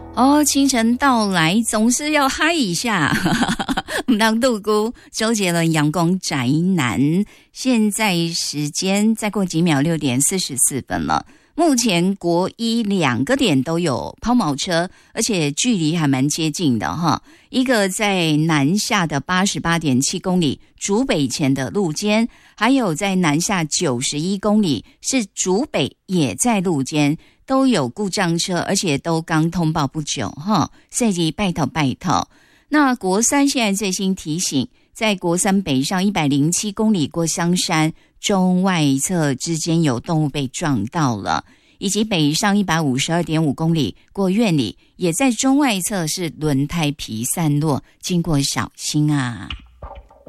哦，清晨到来总是要嗨一下，唔当杜姑，周杰伦阳光宅男。现在时间再过几秒6:44了。目前国一2个点都有抛锚车，而且距离还蛮接近的哈。一个在南下的88.7公里竹北前的路肩，还有在南下91公里是竹北也在路肩，都有故障车，而且都刚通报不久哈。所以拜托。那国三现在最新提醒，在国三北上107公里过香山中外侧之间有动物被撞到了，以及北上152.5公里过苑里，也在中外侧是轮胎皮散落，经过小心啊。